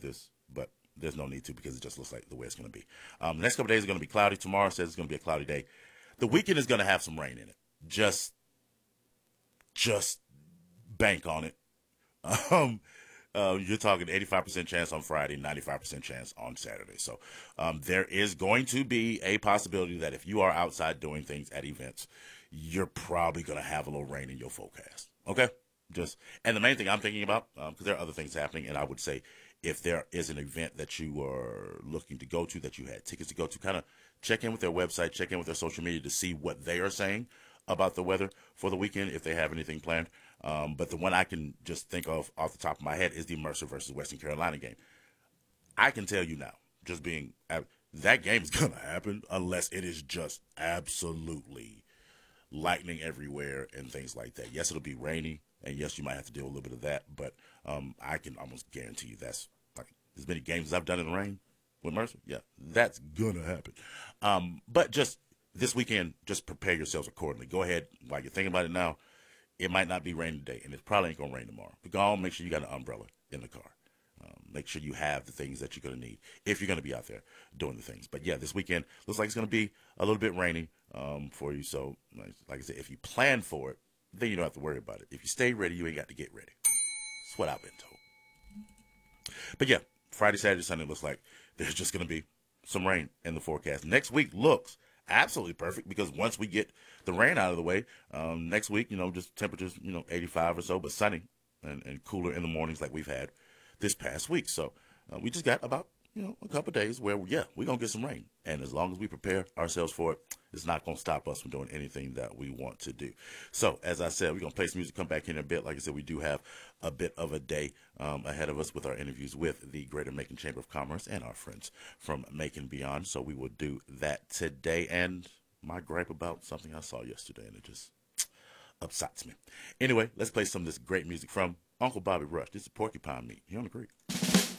this, but there's no need to because it just looks like the way it's going to be. The next couple of days are going to be cloudy. Tomorrow says it's going to be a cloudy day. The weekend is going to have some rain in it. Just bank on it. You're talking 85% chance on Friday, 95% chance on Saturday. So there is going to be a possibility that if you are outside doing things at events, you're probably going to have a little rain in your forecast. Okay? And the main thing I'm thinking about, because there are other things happening, and I would say if there is an event that you are looking to go to, that you had tickets to go to, kind of check in with their website, check in with their social media to see what they are saying about the weather for the weekend, if they have anything planned. But the one I can just think of off the top of my head is the Mercer versus Western Carolina game. I can tell you now, that game is going to happen unless it is just absolutely lightning everywhere and things like that. Yes, it'll be rainy, and yes, you might have to deal with a little bit of that, but I can almost guarantee you that's like as many games as I've done in the rain with Mercer. Yeah, that's going to happen. But just this weekend, just prepare yourselves accordingly. Go ahead, while you're thinking about it now, it might not be raining today, and it probably ain't going to rain tomorrow. But go on, make sure you got an umbrella in the car. Make sure you have the things that you're going to need if you're going to be out there doing the things. But yeah, this weekend looks like it's going to be a little bit rainy for you. So like I said, if you plan for it, then you don't have to worry about it. If you stay ready, you ain't got to get ready. That's what I've been told. But yeah, Friday, Saturday, Sunday looks like there's just going to be some rain in the forecast. Next week looks absolutely perfect because once we get the rain out of the way, next week, just temperatures, 85 or so, but sunny and cooler in the mornings like we've had this past week. So we just got about, a couple of days where, we're going to get some rain. And as long as we prepare ourselves for it, it's not going to stop us from doing anything that we want to do. So as I said, we're going to play some music, come back in a bit. Like I said, we do have a bit of a day ahead of us with our interviews with the Greater Macon Chamber of Commerce and our friends from Macon Beyond. So we will do that today. And my gripe about something I saw yesterday, and it just upsets me. Anyway, let's play some of this great music from Uncle Bobby Rush. This is Porcupine Meat here on The Creek.